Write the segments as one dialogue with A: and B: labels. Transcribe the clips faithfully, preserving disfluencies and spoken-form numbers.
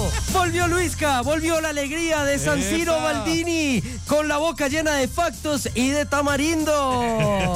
A: Volvió Luisca, volvió la alegría de San Siro Baldini, con la boca llena de factos y de tamarindo.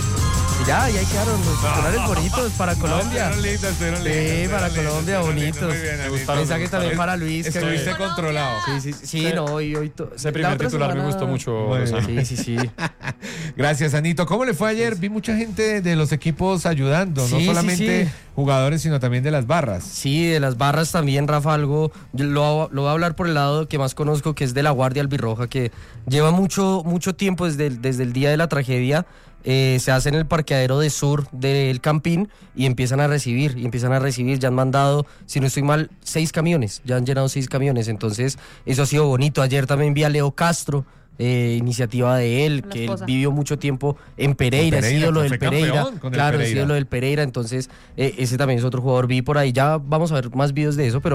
A: Y ya, y ahí quedaron los titulares bonitos para Colombia.
B: No, lindos,
A: sí, para Colombia, bonitos. Mensajes también para Luis.
B: Estuviste controlado.
A: Sí, sí, sí, sí, no, y hoy... To...
C: Ese primer titular semana... me gustó mucho.
A: Sí, sí, sí.
B: Gracias, Anito. ¿Cómo le fue ayer? Vi mucha gente de los equipos ayudando,
A: sí,
B: no solamente
A: sí, sí.
B: jugadores, sino también de las barras.
A: Sí, de las barras también, Rafa, algo, lo, lo voy a hablar por el lado que más conozco, que es de la Guardia Albirroja, que lleva mucho, mucho tiempo desde el, desde el día de la tragedia. Eh, se hace en el parqueadero de sur del Campín y empiezan a recibir, y empiezan a recibir, ya han mandado, si no estoy mal, seis camiones, ya han llenado seis camiones, entonces eso ha sido bonito. Ayer también vi a Leo Castro, eh, iniciativa de él, que él vivió mucho tiempo en Pereira, es ídolo del Pereira, claro, es ídolo del Pereira, entonces eh, ese también es otro jugador, vi por ahí, ya vamos a ver más videos de eso, pero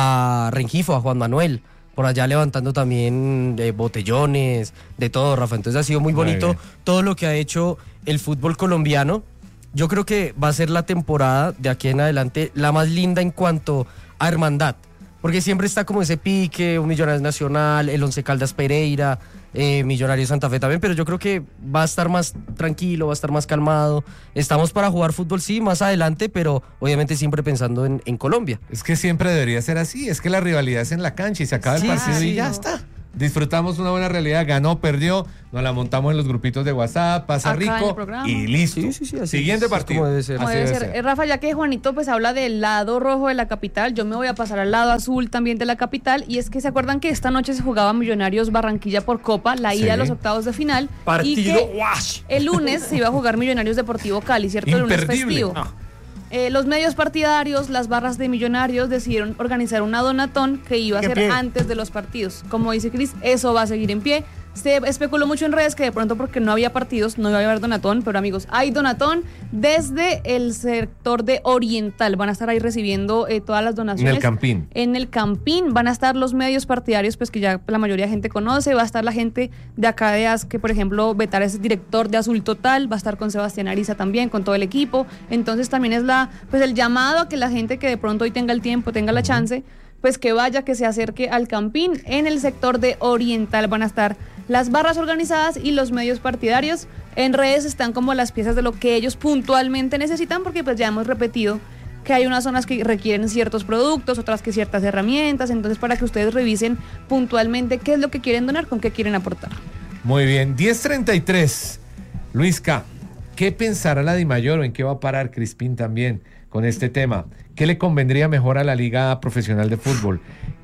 A: a Rengifo, a Juan Manuel, por allá levantando también eh, botellones, de todo, Rafa. Entonces ha sido muy bonito muy todo lo que ha hecho el fútbol colombiano. Yo creo que va a ser la temporada de aquí en adelante la más linda en cuanto a hermandad, porque siempre está como ese pique, un Millonarios Nacional, el Once Caldas Pereira, eh, Millonarios Santa Fe también, pero yo creo que va a estar más tranquilo, va a estar más calmado. Estamos para jugar fútbol, sí, más adelante, pero obviamente siempre pensando en, en Colombia.
B: Es que siempre debería ser así, es que la rivalidad es en la cancha y se acaba sí, el partido sí, y ya no. está. Disfrutamos una buena realidad, ganó, perdió, nos la montamos en los grupitos de WhatsApp, pasa
D: acá
B: rico y listo.
A: Sí, sí, sí, así,
B: Siguiente partido.
A: Como debe ser.
D: Como debe ser. ser. Rafa, ya que Juanito pues habla del lado rojo de la capital, yo me voy a pasar al lado azul también de la capital, y es que se acuerdan que esta noche se jugaba Millonarios Barranquilla por Copa, la ida sí. a los octavos de final,
A: partido
D: y que
A: wash.
D: el lunes se iba a jugar Millonarios Deportivo Cali, ¿cierto? El lunes festivo. No. Eh, los medios partidarios, las barras de Millonarios decidieron organizar una donatón que iba a ser pie? antes de los partidos. Como dice Cris, eso va a seguir en pie. Se especuló mucho en redes que de pronto porque no había partidos no iba a haber donatón, pero amigos, hay donatón desde el sector de Oriental. Van a estar ahí recibiendo eh, todas las donaciones.
B: En el Campín.
D: En el Campín van a estar los medios partidarios, pues que ya la mayoría de gente conoce. Va a estar la gente de acá de A S, que por ejemplo Betar es director de Azul Total, va a estar con Sebastián Ariza también, con todo el equipo. Entonces también es la pues el llamado a que la gente que de pronto hoy tenga el tiempo, tenga la chance, pues que vaya, que se acerque al Campín. En el sector de Oriental van a estar las barras organizadas y los medios partidarios. En redes están como las piezas de lo que ellos puntualmente necesitan, porque pues ya hemos repetido que hay unas zonas que requieren ciertos productos, otras que ciertas herramientas, entonces para que ustedes revisen puntualmente qué es lo que quieren donar, con qué quieren aportar.
B: Muy bien, diez treinta y tres. Luisca, ¿qué pensará la DIMAYOR o en qué va a parar Crispín también con este tema? ¿Qué le convendría mejor a la Liga Profesional de Fútbol?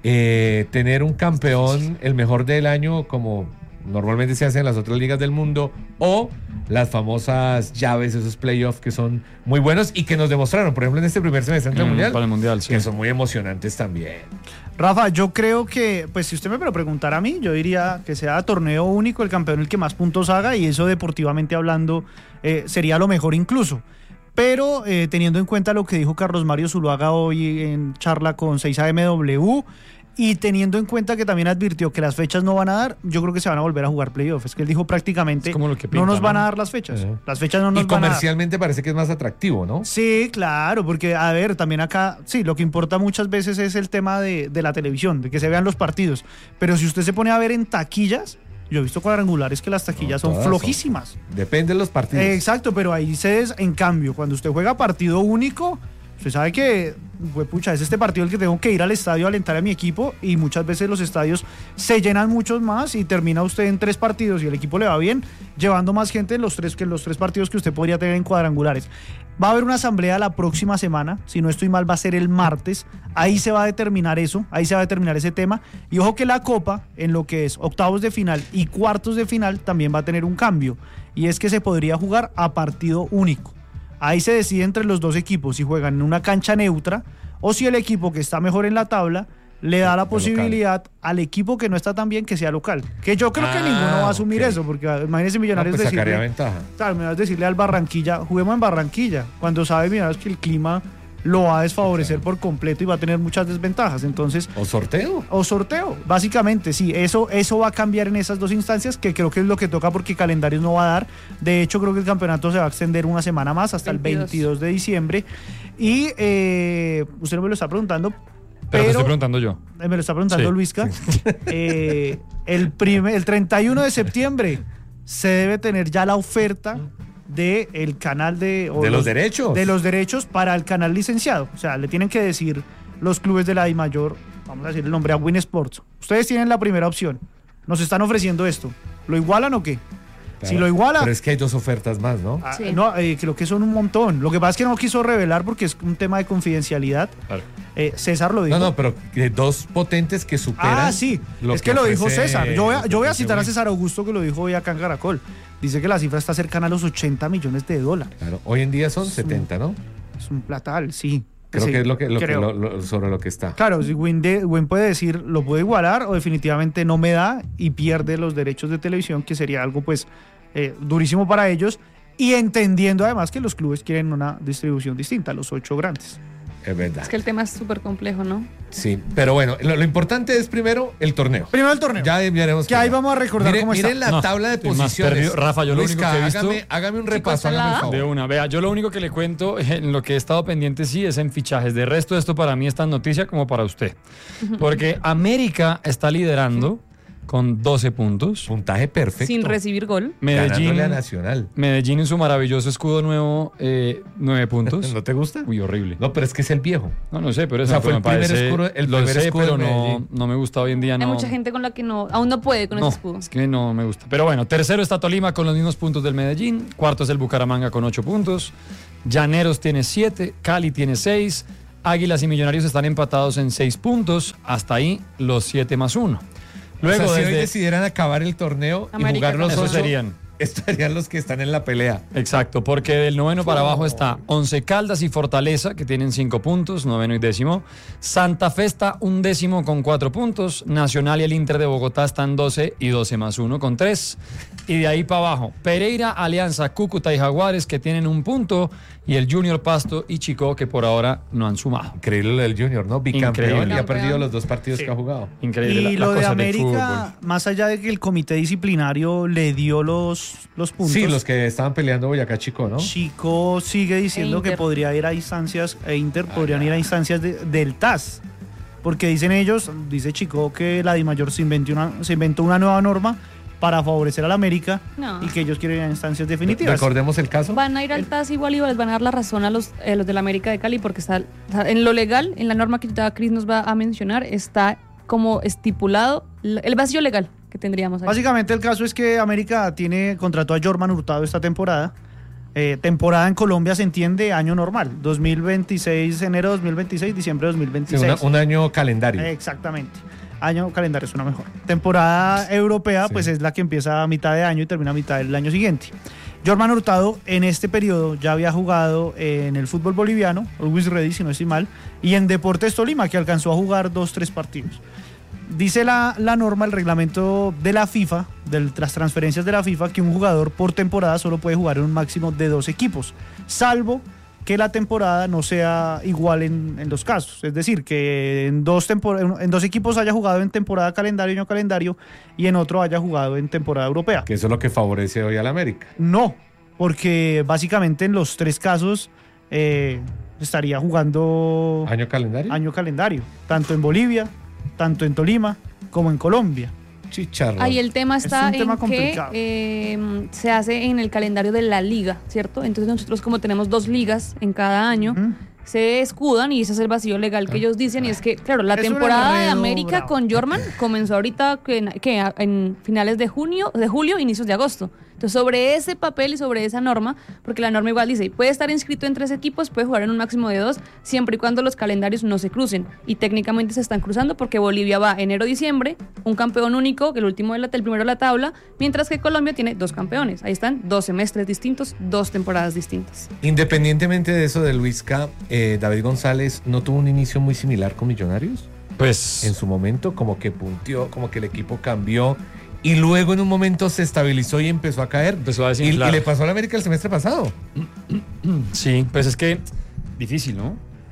B: Eh, ¿Tener un campeón, el mejor del año, como normalmente se hace en las otras ligas del mundo, o las famosas llaves, esos playoffs que son muy buenos y que nos demostraron, por ejemplo, en este primer semestre del
C: mm,
B: Mundial,
C: para el mundial sí.
B: que son muy emocionantes también?
E: Rafa, yo creo que, pues si usted me lo preguntara a mí, yo diría que sea torneo único, el campeón el que más puntos haga, y eso deportivamente hablando eh, sería lo mejor incluso. Pero eh, teniendo en cuenta lo que dijo Carlos Mario Zuluaga hoy en charla con seis A M W, y teniendo en cuenta que también advirtió que las fechas no van a dar, yo creo que se van a volver a jugar playoffs. Es que él dijo prácticamente,
C: como lo que pinta,
E: no nos van
C: ¿no?
E: a dar las fechas.
B: Uh-huh.
E: Las fechas no nos
B: y
E: van a dar.
B: comercialmente parece que es más atractivo, ¿no?
E: Sí, claro, porque a ver, también acá, sí, lo que importa muchas veces es el tema de, de la televisión, de que se vean los partidos. Pero si usted se pone a ver en taquillas, yo he visto cuadrangulares que las taquillas no, son flojísimas.
B: Son. Depende de los partidos.
E: Eh, exacto, pero ahí se es, en cambio, cuando usted juega partido único, usted sabe que, pues, pucha, es este partido el que tengo que ir al estadio a alentar a mi equipo, y muchas veces los estadios se llenan muchos más y termina usted en tres partidos y el equipo le va bien, llevando más gente en los tres, que en los tres partidos que usted podría tener en cuadrangulares. Va a haber una asamblea la próxima semana, si no estoy mal va a ser el martes, ahí se va a determinar eso, ahí se va a determinar ese tema, y ojo que la Copa, en lo que es octavos de final y cuartos de final, también va a tener un cambio, y es que se podría jugar a partido único. Ahí se decide entre los dos equipos si juegan en una cancha neutra o si el equipo que está mejor en la tabla le da la posibilidad local al equipo que no está tan bien que sea local. Que yo creo ah, que ninguno va a asumir okay. eso, porque imagínense Millonarios
B: no, pues
E: decirle,
B: sacaría ventaja.
E: Claro, me vas a decirle al Barranquilla, juguemos en Barranquilla, cuando sabe Millonarios que el clima lo va a desfavorecer okay. por completo y va a tener muchas desventajas. Entonces,
B: o sorteo.
E: O sorteo, básicamente, sí, eso, eso va a cambiar en esas dos instancias, que creo que es lo que toca porque calendarios no va a dar. De hecho, creo que el campeonato se va a extender una semana más hasta veintidós. El veintidós de diciembre. Y eh, usted me lo está preguntando,
C: Pero te estoy preguntando yo.
E: Eh, me lo está preguntando
C: Sí.
E: Luisca. Eh, el, prime- el treinta y uno de septiembre se debe tener ya la oferta de el canal de... o
B: De los derechos.
E: De los derechos para el canal licenciado. O sea, le tienen que decir los clubes de la DIMAYOR, vamos a decir el nombre, a Win Sports. Ustedes tienen la primera opción. Nos están ofreciendo esto. ¿Lo igualan o qué?
B: Claro.
E: Si lo iguala...
B: Pero es que hay dos ofertas más, ¿no?
E: Ah,
D: Sí.
E: No, eh, creo que son un montón. Lo que pasa es que no quiso revelar porque es un tema de confidencialidad.
C: Claro.
E: Eh, César lo dijo.
B: No, no, pero que dos potentes que superan.
E: Ah, sí. Es que, lo dijo
B: ofrece-
E: César. Yo voy, a, yo voy a
B: ofrece
E: citar a
B: Win.
E: César Augusto que lo dijo hoy acá en Caracol. Dice que la cifra está cercana a los ochenta millones de dólares.
B: Claro, hoy en día son
E: un-
B: setenta, ¿no?
E: Es un platal, sí.
B: Creo
E: Sí,
B: que es lo que, lo que-
E: creo.
B: lo- lo- sobre lo que está.
E: Claro, si Win, de- Win puede decir, lo puedo igualar o definitivamente no me da y pierde los derechos de televisión, que sería algo pues eh, durísimo para ellos. Y entendiendo además que los clubes quieren una distribución distinta, los ocho grandes.
B: Es verdad.
D: Es que el tema es súper complejo, ¿no?
B: Sí, pero bueno, lo, lo importante es primero el torneo.
E: Primero el torneo.
B: Ya veremos.
E: que ahí vamos a recordar
B: Mire-
E: cómo
B: miren
E: está.
B: la
C: No,
B: tabla de
C: estoy más
B: posiciones.
C: perdido. Rafa, yo lo único
B: Luisca,
C: que he visto-
B: hágame, hágame un repaso,
D: está al
B: hágame el
D: lado.
B: favor.
C: De una, vea, yo lo único que le cuento en lo que he estado pendiente sí es en fichajes. De resto, esto para mí es tan noticia como para usted. Porque América está liderando con doce puntos.
B: Puntaje perfecto.
D: Sin recibir gol.
C: Medellín,
B: Ganándole a Nacional.
C: Medellín en su maravilloso escudo nuevo, eh, nueve puntos.
B: ¿No te gusta?
C: Uy, horrible.
B: No, pero es que es el viejo.
C: No, no sé, pero
B: O
C: eso
B: sea, fue
C: me
B: el primer
C: parece-
B: escudo- el
C: lo
B: primer
C: sé,
B: escudo
C: pero
B: de
C: no,
B: Medellín.
C: no me gusta hoy en día.
D: Hay
C: No,
D: mucha gente con la que no, aún no puede con
C: no,
D: ese escudo.
C: es que no me gusta. Pero bueno, tercero está Tolima con los mismos puntos del Medellín. Cuarto es el Bucaramanga con ocho puntos. Llaneros tiene siete. Cali tiene seis. Águilas y Millonarios están empatados en seis puntos. Hasta ahí los siete más uno. Luego,
B: o sea, si hoy
C: desde-
B: decidieran acabar el torneo
D: América
B: y jugar los
C: Esos
B: ocho,
C: serían.
B: estarían los que están en la pelea.
C: Exacto, porque del noveno para abajo está Once Caldas y Fortaleza, que tienen cinco puntos, noveno y décimo. Santa Fe está un décimo con cuatro puntos. Nacional y el Inter de Bogotá están doce y doce más uno con tres. Y de ahí para abajo, Pereira, Alianza, Cúcuta y Jaguares, que tienen un punto. Y el Junior Pasto y Chico, que por ahora no han sumado.
B: Increíble lo del Junior, ¿no? Bicampeón
C: Increíble.
B: y ha
D: Campeón.
B: perdido los dos partidos
E: Sí.
B: que ha jugado.
C: Increíble.
E: Y
C: la- la
E: lo de
C: cosa del
E: América,
C: fútbol.
E: más allá de que el comité disciplinario le dio los, los puntos.
B: Sí, los que estaban peleando Boyacá Chico, ¿no?
E: Chico sigue diciendo
D: E
E: que
D: Inter.
E: podría ir a instancias, e Inter podrían ir a instancias de- del T A S. Porque dicen ellos, dice Chico, que la DIMAYOR se inventó una, se inventó una nueva norma para favorecer a la América
D: No.
E: y que ellos quieren ir a instancias definitivas.
B: Recordemos el caso.
D: Van a ir al T A S igual y les van a dar la razón a los, eh, los de la América de Cali porque está o sea, en lo legal, en la norma que ya Cris nos va a mencionar, está como estipulado l- el vacío legal que tendríamos ahí.
E: Básicamente el caso es que América tiene contrató a Jorman Hurtado esta temporada. Eh, temporada en Colombia se entiende año normal. dos mil veintiséis, enero dos mil veintiséis, diciembre dos mil
B: Sí,
E: veintiséis.
B: una- un año calendario.
E: Exactamente. Año calendario suena mejor. Temporada europea,
B: Sí.
E: pues es la que empieza a mitad de año y termina a mitad del año siguiente. Jorman Hurtado en este periodo ya había jugado en el fútbol boliviano, Always Ready, si no estoy mal, y en Deportes Tolima, que alcanzó a jugar dos, tres partidos. Dice la, la norma, el reglamento de la FIFA, de las transferencias de la FIFA, que un jugador por temporada solo puede jugar en un máximo de dos equipos, salvo que la temporada no sea igual en, en los casos. Es decir, que en dos, tempor- en dos equipos haya jugado en temporada calendario, año calendario, y en otro haya jugado en temporada europea.
B: Que eso es lo que favorece hoy al América.
E: No, porque básicamente en los tres casos eh, estaría jugando
B: ¿Año calendario?
E: año calendario, tanto en Bolivia, tanto en Tolima, como en Colombia.
B: Chicharrón.
D: Ahí el tema
E: Es
D: está
E: un tema
D: en que
E: complicado.
D: eh, se hace en el calendario de la liga, ¿cierto? Entonces nosotros como tenemos dos ligas en cada año,
E: Ujú.
D: se escudan y ese es el vacío legal que ellos dicen y es que, claro, la
E: Es un
D: temporada de
E: enredo
D: América
E: bravo.
D: con Jorman comenzó ahorita que, en- que a- en finales de junio, de julio, inicios de agosto. Entonces, sobre ese papel y sobre esa norma, porque la norma igual dice, puede estar inscrito en tres equipos, puede jugar en un máximo de dos, siempre y cuando los calendarios no se crucen. Y técnicamente se están cruzando porque Bolivia va enero-diciembre, un campeón único, que el último de la, el primero de la tabla, mientras que Colombia tiene dos campeones. Ahí están dos semestres distintos, dos temporadas distintas.
B: Independientemente de eso de Luisca, eh, David González no tuvo un inicio muy similar con Millonarios.
C: Pues
B: En su momento, como que punteó, como que el equipo cambió. Y luego en un momento se estabilizó y empezó a caer.
C: Empezó a
B: y,
C: desinflar.
B: y le pasó a la América el semestre pasado.
C: sí, pues es que difícil, ¿no?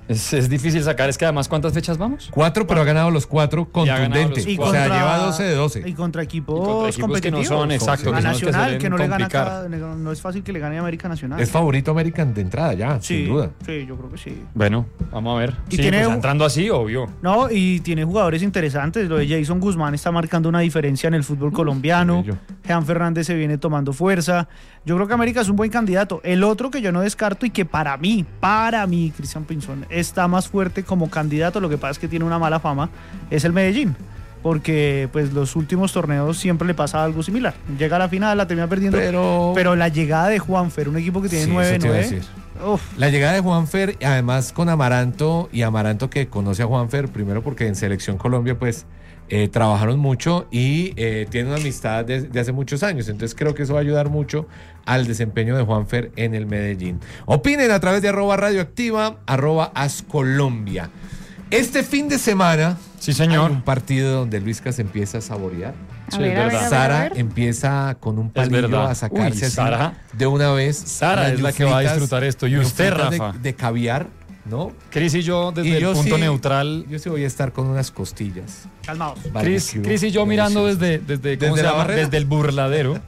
C: Es, es difícil sacar, es que además, ¿cuántas fechas vamos?
B: Cuatro, pero ha ganado los cuatro
C: Y ha ganado
B: contundente.
C: los
E: Y
B: O sea,
E: contra-
B: lleva doce de doce.
E: Y contra equipos,
C: Y contra equipos que no
E: competitivos.
C: son, exacto,
E: A
C: que son los que
E: Nacional,
C: suelen
E: que no le gana
C: complicar.
E: cada- no es fácil que le gane a América Nacional.
B: Es favorito American de entrada ya,
E: sí,
B: sin duda.
E: Sí, yo creo que sí.
C: Bueno, vamos a ver.
E: Y
C: Sí,
E: tiene
C: pues
E: un-
C: entrando así, obvio.
E: No, y tiene jugadores interesantes. Lo de Jason Guzmán está marcando una diferencia en el fútbol colombiano.
B: bello.
E: Jean Fernández se viene tomando fuerza. Yo creo que América es un buen candidato. El otro que yo no descarto y que para mí, para mí, Cristian Pinzón, está más fuerte como candidato, lo que pasa es que tiene una mala fama, es el Medellín. Porque pues los últimos torneos siempre le pasa algo similar. Llega a la final, la termina perdiendo.
B: Pero-
E: Pero la llegada de Juanfer, un equipo que tiene
B: Sí,
E: nueve
B: eso te iba a
E: nueve.
B: decir.
E: Uf,
B: La llegada de Juanfer, además con Amaranto, y Amaranto que conoce a Juanfer, primero porque en Selección Colombia pues eh, trabajaron mucho y eh, tienen una amistad de, de hace muchos años, entonces creo que eso va a ayudar mucho al desempeño de Juanfer en el Medellín. Opinen a través de arroba radioactiva, arroba ascolombia. Este fin de semana
C: Sí, señor.
B: hay un partido donde Luisca se empieza a saborear.
D: A
C: Sí,
D: ver,
C: es
D: a ver,
C: verdad.
D: a ver, a
B: Sara
D: ver.
B: empieza con un
C: Es
B: palillo
C: verdad.
B: a sacarse
C: Uy,
B: así
C: Sara.
B: de una vez.
C: Sara
B: las
C: es la que va a
B: yufritas-
C: disfrutar esto. Y usted,
B: yufritas de-
C: Rafa.
B: De, caviar, ¿no?
C: Cris y yo, desde
B: Y
C: el
B: yo
C: punto
B: sí-
C: neutral.
B: Yo sí voy a estar con unas costillas.
E: calmados.
C: Cris,
B: Barbecue,
C: Cris y yo mirando
B: delicioso.
C: desde, desde, ¿cómo
B: ¿Desde
C: se
B: la
C: llama?
B: barrera?
C: Desde el burladero.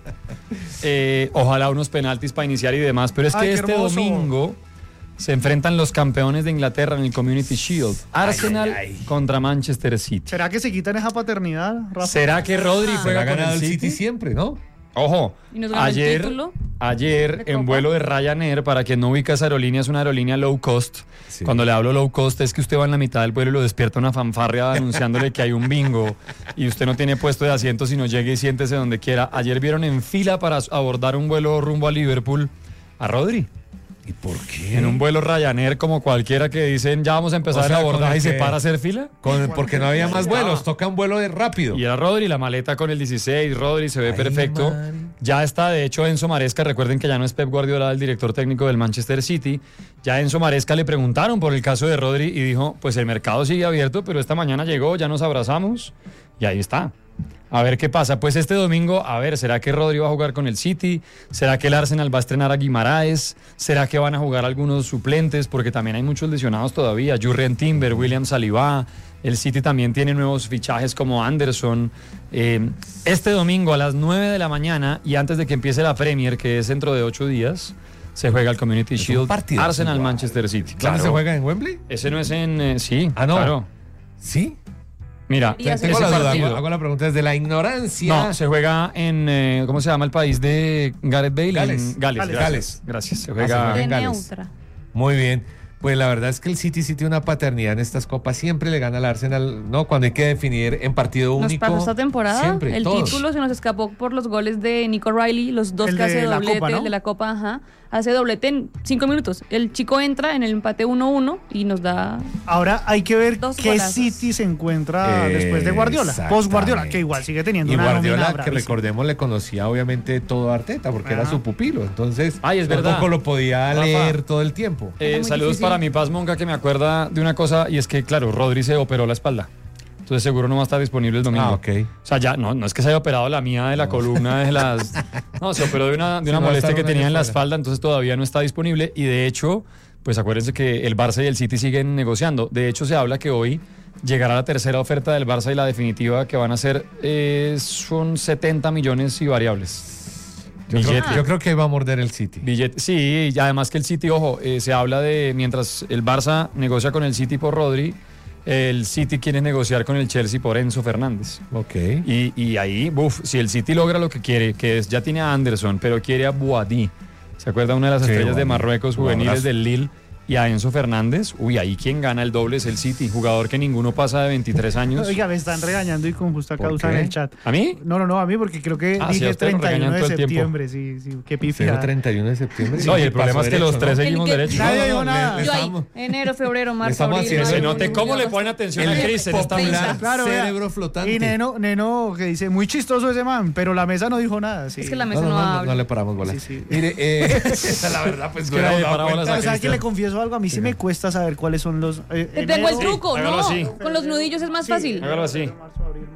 C: Eh, ojalá unos penaltis para iniciar y demás. Pero es que
E: Ay, qué
C: este
E: hermoso.
C: domingo se enfrentan los campeones de Inglaterra en el Community Shield. Arsenal
B: ay, ay.
C: contra Manchester City.
E: ¿Será que se quitan esa paternidad, Rafa?
C: ¿Será que Rodri
B: Se
C: juega
B: ha
C: con
B: ganado
C: el
B: el
C: City?
B: City siempre, ¿no?
C: Ojo,
D: Y nos ganó el
C: ayer,
D: título
C: ayer
D: de
C: en
D: Copa.
C: vuelo de Ryanair, para quien no ubica esa aerolínea, es una aerolínea low cost.
B: Sí.
C: Cuando le hablo low cost es que usted va en la mitad del vuelo y lo despierta una fanfarria anunciándole que hay un bingo y usted no tiene puesto de asiento, sino llegue y siéntese donde quiera. Ayer vieron en fila para abordar un vuelo rumbo a Liverpool a Rodri.
B: ¿Y por qué?
C: En un vuelo Ryanair como cualquiera que dicen ya vamos a empezar
B: O sea,
C: el
B: con
C: abordaje
B: el
C: y se
B: que-
C: para a hacer fila.
B: Con- porque no había más vuelos, toca un vuelo de rápido.
C: Y era Rodri, la maleta con el dieciséis, Rodri se ve
B: Ay,
C: perfecto.
B: man.
C: Ya está, de hecho, Enzo Maresca, recuerden que ya no es Pep Guardiola, el director técnico del Manchester City. Ya a Enzo Maresca le preguntaron por el caso de Rodri y dijo, pues el mercado sigue abierto, pero esta mañana llegó, ya nos abrazamos y ahí está. A ver qué pasa. Pues este domingo, a ver, ¿será que Rodri va a jugar con el City? ¿Será que el Arsenal va a estrenar a Guimaraes? ¿Será que van a jugar algunos suplentes? Porque también hay muchos lesionados todavía. Jurrien Timber, William Saliba. El City también tiene nuevos fichajes como Anderson. Eh, este domingo a las nueve de la mañana y antes de que empiece la Premier, que es dentro de ocho días, se juega el Community
B: Es un
C: Shield
B: partidazo,
C: Arsenal
B: guau.
C: Manchester City.
B: ¿Dónde
C: Claro.
B: se juega? ¿En Wembley?
C: Ese no es en... eh, sí,
B: Ah, no.
C: claro.
B: Sí.
C: Mira,
D: Y hace
B: Tengo
C: ese
B: la duda,
C: partido-
B: hago, hago la pregunta desde la ignorancia.
C: No, se juega en, eh, ¿cómo se llama el país de Gareth Bale?
B: Gales.
C: En Gales.
B: Gales.
C: Gracias.
B: Gales.
C: Gracias. Se
B: Ah,
C: juega...
B: se juega
D: de
B: en Gales.
D: neutra.
B: Muy bien. Pues la verdad es que el City sí tiene una paternidad en estas copas. Siempre le gana al Arsenal, ¿no? Cuando hay que definir en partido
D: Nos
B: único.
D: pasó esta temporada.
B: Siempre,
D: el
B: todos.
D: título se nos escapó por los goles de Nico Riley, los dos
E: El
D: que
E: de
D: hace
E: la
D: doblete,
E: Copa, ¿no?
D: el de la Copa, ajá. Hace doblete en cinco minutos. El chico entra en el empate uno uno y nos da.
E: Ahora hay que ver
D: Dos
E: qué
D: golazos.
E: City se encuentra
B: Eh,
E: después de Guardiola, post Guardiola,
B: exactamente.
E: que igual sigue teniendo
B: Y
E: una nómina
B: Guardiola, que
E: bravísima.
B: recordemos, le conocía obviamente todo a Arteta, porque era
E: Ajá.
B: su pupilo. Entonces,
C: Ay, es verdad.
B: tampoco lo podía
C: Rafa.
B: leer todo el tiempo.
C: Eh,
D: Era muy
C: saludos
D: difícil.
C: para mi Paz Monca, que me acuerda de una cosa, y es que, claro, Rodri se operó la espalda. Entonces seguro no va a estar disponible el domingo.
B: Ah, ok.
C: O sea, ya, no, no es que se haya operado la mía de la columna, de las... No, se operó de una, de
B: Sí,
C: una
B: va a
C: molestia
B: estar
C: que
B: un
C: tenía
B: año
C: en la
B: fuera.
C: espalda, entonces todavía no está disponible. Y de hecho, pues acuérdense que el Barça y el City siguen negociando. De hecho, se habla que hoy llegará la tercera oferta del Barça y la definitiva, que van a ser, eh, son setenta millones y variables.
B: Yo creo,
C: Billete.
B: yo creo que va a morder el City.
C: Billete- sí, y además que el City, ojo, eh, se habla de, mientras el Barça negocia con el City por Rodri, el City quiere negociar con el Chelsea por Enzo Fernández.
B: Ok.
C: Y, y ahí, buf, si el City logra lo que quiere, que es, ya tiene a Anderson, pero quiere a Boadí, ¿se acuerda? Una de las
B: Sí,
C: estrellas de
B: Boadí.
C: Marruecos,
B: Un
C: juveniles
B: abrazo.
C: del Lille, y a Enzo Fernández, uy, ahí quien gana el doble es el City, jugador que ninguno pasa de veintitrés años.
E: Oiga, me están regañando y con justa
B: ¿Por
E: causa
B: qué?
E: en el chat.
C: ¿A mí?
E: No, no, no, a mí porque creo que
C: Ah, sí, a
E: dije
C: usted lo
E: treinta y uno
C: regañan
E: de
C: todo el tiempo.
E: septiembre, sí, sí, qué
B: Cero
E: pifia.
B: treinta y uno de septiembre.
C: No, y
B: Sí,
C: el problema
B: pasó
C: es que los
B: derecho,
C: tres
B: ¿no?
C: seguimos
D: El que-
C: derechos.
E: Nadie
B: No,
E: dijo
B: no,
E: nada.
B: le-
D: Yo ahí,
B: estamos-
D: enero, febrero, marzo,
B: estamos
D: abril,
B: haciendo-
D: mayo,
C: Se note
D: junio,
C: cómo
D: julio,
C: le ponen atención
B: El
C: a Cris en esta
B: popular
C: mesa.
E: Claro, vea.
B: cerebro flotante.
E: Y Neno, Neno que dice, muy chistoso ese man, pero la mesa no dijo nada. Sí.
D: Es que la
B: No,
D: mesa
B: no,
D: no,
B: no, no,
D: habla.
B: no le paramos bola.
E: Sí, sí.
B: Mire, eh, esa es la verdad, pues
C: que nadie
B: hubiéramos dado
C: para bolas
B: cuenta.
C: a
E: Pero ¿sabes
C: Cristian.
E: que le confieso algo? A mí sí me cuesta saber cuáles son los... eh,
D: Te tengo el
E: enero,
D: truco,
C: hágalo
D: ¿no?
C: así.
D: Con los nudillos es más
E: sí,
D: fácil.
C: Hágalo así.
E: marzo, abril,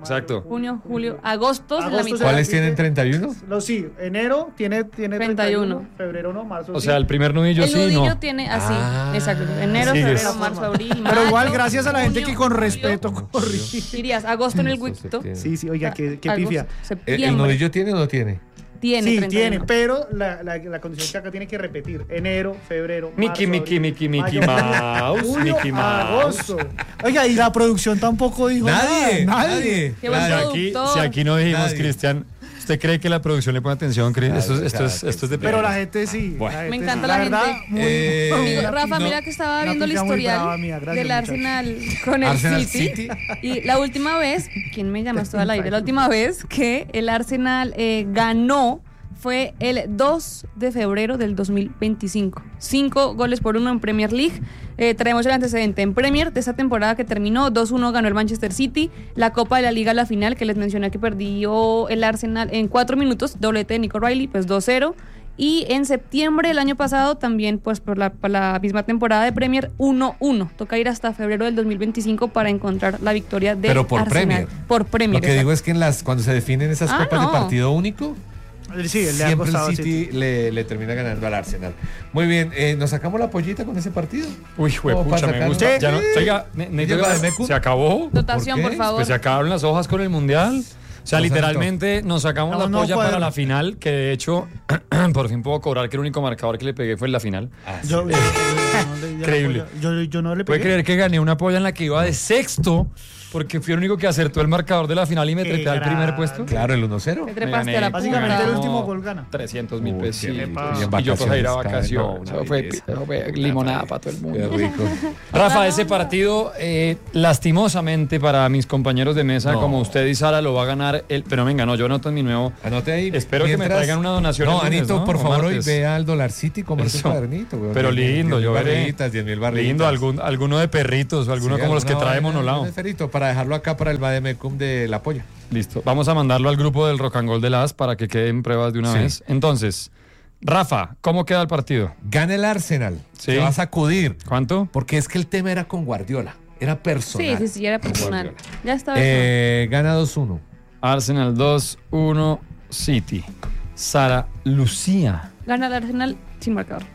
C: Exacto.
D: Junio, julio, agosto, es la
E: Agosto
D: mitad.
E: será-
B: ¿Cuáles tienen treinta y uno?
E: No, sí, enero tiene, tiene
D: treinta y uno.
E: febrero no, marzo
C: O
E: sí.
C: sea, el primer nudillo
D: El
C: sí,
D: nudillo
C: no.
D: tiene así,
B: Ah.
D: exacto. Enero,
C: Sigues.
D: febrero, marzo, abril,
E: Pero
D: mayo,
E: igual, gracias a la gente
D: junio,
E: que con
D: julio,
E: respeto corrí.
D: Dirías, agosto en el
B: Agosto,
D: Wicto.
B: septiembre.
E: Sí, sí, oiga, qué, qué
D: Agosto,
E: pifia.
B: ¿El, el
D: septiembre.
B: nudillo tiene o no tiene?
D: Tiene
E: Sí,
D: treinta y
E: tiene,
D: uno.
E: pero la, la, la condición que acá tiene que repetir. Enero, febrero,
C: Mickey,
E: marzo,
C: Mickey,
E: abril,
C: Mickey, Mickey
E: mayo,
C: Mouse,
E: julio,
C: Mickey Mouse.
E: agosto. Oiga, y la producción tampoco dijo
B: Nadie,
E: nada.
B: nadie.
D: Qué buen
C: Si
B: Nadie.
C: aquí,
D: productor.
C: si aquí no dijimos,
B: Nadie.
C: Cristian, ¿usted cree que la producción le pone atención, Cris?
B: Claro,
C: Esto, es- esto,
B: claro,
C: es, esto es de
E: Pero la
C: pena.
E: gente sí.
B: Bueno.
E: la gente
D: Me encanta
E: sí.
D: la
E: verdad,
D: gente.
E: muy-
B: Eh,
D: Amigo,
E: una
D: Rafa,
E: pi-
D: mira que estaba
E: una
D: viendo el
E: pifia muy
D: historial
E: brava mía, gracias,
D: del
E: muchachos.
D: Arsenal con el
B: Arsenal
D: City.
B: City.
D: Y la última vez, ¿quién me llama? Estoy al aire. La última vez que el Arsenal eh, ganó fue el dos de febrero del dos mil veinticinco. Cinco goles por uno en Premier League. Eh, traemos el antecedente en Premier de esta temporada que terminó. dos uno ganó el Manchester City. La Copa de la Liga, la final, que les mencioné que perdió el Arsenal en cuatro minutos. Doblete de Nico Riley, pues dos cero. Y en septiembre del año pasado también, pues por la, por la misma temporada de Premier, uno uno. Toca ir hasta febrero del dos mil veinticinco para encontrar la victoria del
B: Pero por
D: Arsenal.
B: Premier.
D: Por Premier.
B: Lo que digo
D: exacto.
B: es que en las, cuando se definen esas
D: Ah,
B: copas
D: no.
B: de partido único,
E: Sí, el le ha
B: siempre el
E: costado
B: City le, le termina ganando al Arsenal. Muy bien, eh, ¿nos sacamos la pollita con ese partido?
C: Uy,
B: ¿Cómo
C: juepucha,
B: pasa,
C: me
B: Carlos?
C: gusta.
E: Sí.
C: Ya no, oiga, ne- necesito
B: ¿Lleva
C: que-
B: de Mecum?
C: ¿se acabó?
D: Dotación,
B: ¿Por
D: por,
B: qué?
D: favor.
C: Pues se acabaron las hojas con el Mundial. O sea,
B: Nos
C: literalmente nos sacamos
E: No,
C: la
E: no
C: polla
E: cuadra.
C: para la final, que de hecho, por fin puedo cobrar que el único marcador que le pegué fue en la final.
E: Yo, yo- yo no le-
C: Increíble.
E: Yo, yo no le
C: ¿Puede
E: pegué.
C: creer que gané una polla en la que iba de sexto? Porque fui el único que acertó el marcador de la final y me
E: Qué
C: trepé al primer
E: grande.
C: puesto.
B: Claro, el uno cero.
D: Te trepaste
C: Me
D: a la
C: gané,
E: Básicamente
D: punta.
E: el
C: como
E: último gol gana.
C: trescientos mil
B: Uy,
C: pesos.
B: qué rico.
E: Y
C: Y yo pues a ir a
B: vacaciones, cada- no,
C: vacaciones.
B: una
C: Eso fue,
B: belleza.
C: eso fue limonada para todo el
B: Qué
C: mundo.
B: rico.
C: Rafa, ese partido, eh, lastimosamente para mis compañeros de mesa,
B: No.
C: como usted y Sara, lo va a ganar el. Pero venga, no, yo anoto en mi nuevo.
B: Anote ahí.
C: Espero que me traigan una donación
B: No,
C: el lunes,
B: Anito,
C: ¿no?
B: por
C: O
B: favor, hoy
C: martes.
B: ve al Dollar City y compra un
C: Eso.
B: cuadernito. güey.
C: Pero
B: diez
C: lindo,
B: mil
C: yo veré.
B: barritas, diez mil barritas.
C: Lindo, algún, alguno de perritos o alguno
B: Sí,
C: como los que
B: alguna
C: trae
B: vaina,
C: Monolao.
B: un esferito para dejarlo acá para el Bademecum de La Polla.
C: Listo. Vamos a mandarlo al grupo del Rock and Roll de las para que queden pruebas de una
B: Sí.
C: vez. Entonces, Rafa, ¿cómo queda el partido?
B: Gana el Arsenal.
C: Sí.
B: Se va a sacudir.
C: ¿Cuánto?
B: Porque es que el tema era con Guardiola. Era
D: Sí,
B: personal.
D: sí, sí, era personal.
B: Guardiola.
D: Ya estaba.
B: Eh, gana dos uno.
C: Arsenal dos uno City. Sara Lucía.
D: Gana el Arsenal sin marcador.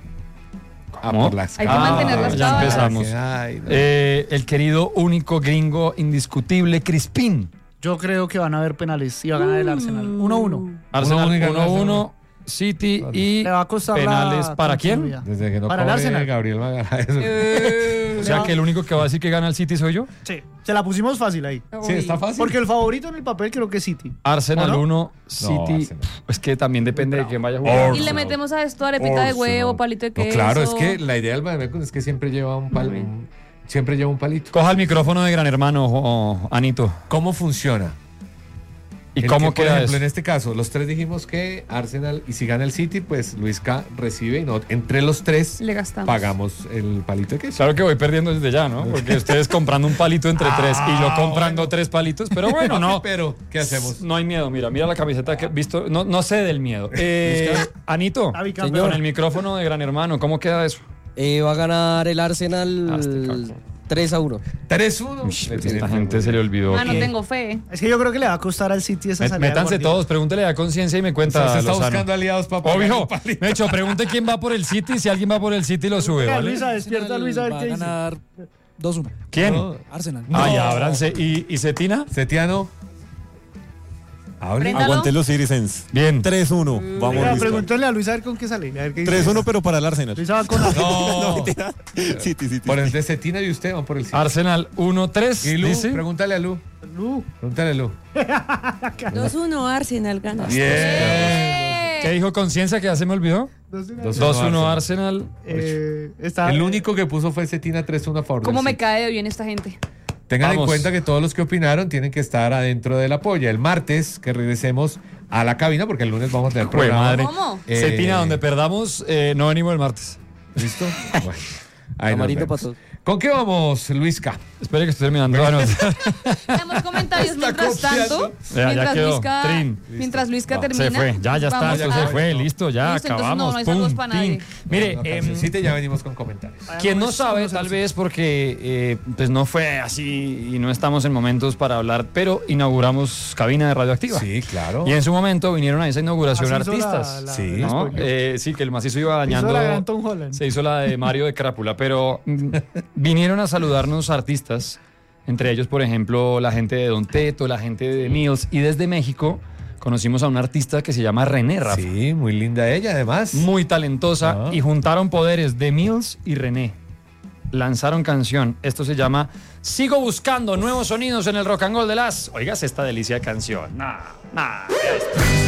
B: Ah,
C: ¿Cómo?
B: por las
D: Hay que
B: cámaras.
D: mantener las
C: ya
D: cámaras.
C: empezamos.
B: Ay, no.
C: Eh, el querido, único gringo indiscutible, Crispín.
E: Yo creo que van a haber penales y va a ganar el Arsenal. uno uno.
C: Arsenal
B: uno y gana
C: uno uno
B: Arsenal.
C: City y
E: Le va a costar
C: penales
E: la
C: para quién?
E: continuidad.
B: Desde que no
E: Para el
B: cobre
E: Arsenal.
B: Gabriel Magallanes. eso.
C: O sea que el único que va a decir que gana el City soy yo.
E: Sí, se la pusimos fácil ahí.
B: Sí, está fácil.
E: Porque el favorito en el papel creo que es City.
C: Arsenal
E: ¿O no?
C: uno, City.
B: Arsenal.
C: Es que también depende de quién vaya a jugar.
D: Y le metemos a esto arepita de huevo, palito de
B: No,
D: queso.
B: claro, es que la idea del Bademecum es que siempre lleva un palo.
D: Muy bien.
B: un- siempre lleva un palito.
C: Coja el micrófono de Gran Hermano, o- Anito.
B: ¿Cómo funciona?
C: ¿Y
B: El
C: cómo
B: que, por
C: queda
B: ejemplo,
C: eso?
B: en este caso, los tres dijimos que Arsenal, y si gana el City, pues Luis K recibe, y no, entre los tres
D: Le gastamos.
B: pagamos el palito de queso.
C: Claro que voy perdiendo desde ya, ¿no? Porque ustedes comprando un palito entre tres y yo comprando tres palitos, pero bueno, no.
B: Pero, ¿qué hacemos?
C: No hay miedo, mira, mira la camiseta que he visto. No, no sé del miedo. Eh, Anito,
E: La bicampeona.
C: con el micrófono de Gran Hermano, ¿cómo queda eso?
A: Eh, va a ganar el Arsenal
C: Hazte caco.
A: tres a uno.
B: tres uno.
C: Uy, pues esta gente se le olvidó.
D: Ah, no
C: que-
D: tengo fe.
E: Es que yo creo que le va a costar al City esa
C: Met-
E: salida. de
C: Métanse
E: Guardiola.
C: todos, pregúntele a conciencia y me cuenta.
B: Se está
C: Lozano.
B: buscando aliados para pagar
C: Obvio,
B: el palito.
C: de hecho, pregunte quién va por el City. Si alguien va por el City, lo sube,
E: Venga,
C: ¿vale?
E: Luisa, despierta Luisa a ver
F: va
E: qué
F: a
E: dice.
F: ganar dos uno.
C: ¿Quién?
B: No.
F: Arsenal.
C: Ay, ábranse. ¿Y, y Cetina?
B: Setiano. Hable.
D: Préndalo.
G: Aguanté los Citizens.
C: Bien.
G: tres uno. Vamos,
E: Venga,
G: Luis.
E: pregúntale a Luisa a ver con qué sale. A ver qué dice.
G: tres uno, pero para el Arsenal.
E: Luisa va con la...
B: No.
G: mentira. City, City.
B: Por entre Cetina y usted van por el City.
C: Arsenal uno tres.
B: Y Lu,
C: dice.
B: pregúntale a Lu.
E: Lu.
B: Pregúntale a Lu.
H: dos uno Arsenal gana.
C: ¿Qué dijo conciencia que ya se me olvidó?
E: Dos-
B: Dos-
C: dos uno Arsenal.
E: Eh, está...
B: El único que puso fue Cetina tres uno a favor.
D: ¿Cómo
B: del
D: me
B: City.
D: cae de bien esta gente?
B: Tengan
C: Vamos.
B: en cuenta que todos los que opinaron tienen que estar adentro de la polla. El martes que regresemos a la cabina, porque el lunes vamos a tener
C: Jue
B: programa.
C: madre.
D: ¿Cómo?
B: Eh,
C: Cetina, donde perdamos, eh, no venimos el martes.
B: ¿Listo? Bueno, ahí nos
A: Camarito
B: vemos.
A: para todos.
B: ¿Con qué vamos, Luisca?
C: Espere que estoy terminando. Ah, no.
D: Tenemos comentarios
B: Está
D: mientras
B: copiando.
D: tanto.
C: Ya, ya
D: mientras
C: quedó.
D: Luisca,
C: Trin.
D: mientras Luisca
B: No,
D: termina.
C: Se fue, ya, ya está,
D: vamos
C: eso
D: a-
C: se fue, listo, ya
D: Listo, entonces
C: acabamos.
D: no, no hay saludos
C: pum,
D: para
C: tin.
D: nadie.
C: Mire,
B: Una
C: em,
B: cancioncita y ya venimos con comentarios.
C: quien no
E: Hagamos
C: sabe,
E: unos
C: tal
E: ejercicios.
C: vez porque eh, pues no fue así y no estamos en momentos para hablar, pero inauguramos cabina de Radioactiva.
B: Sí, claro.
C: Y en su momento vinieron a esa inauguración
E: Así hizo la-
C: artistas.
E: la-
B: Sí.
E: la
C: ¿no?
E: spoileó.
C: Eh, sí, que el macizo iba
E: Hizo
C: dañando.
E: la gran Tom Holland.
C: Se hizo la de Mario de Crápula, pero mm, vinieron a saludarnos artistas, entre ellos, por ejemplo, la gente de Don Teto, la gente de Mills, y desde México conocimos a una artista que se llama René Rafa.
B: Sí, muy linda ella, además.
C: Muy talentosa,
B: Ah.
C: y juntaron poderes de Mills y René. Lanzaron canción. Esto se llama Sigo buscando nuevos sonidos en el rock and roll de las. Oigas esta delicia de canción. Nah, nah, vea esto.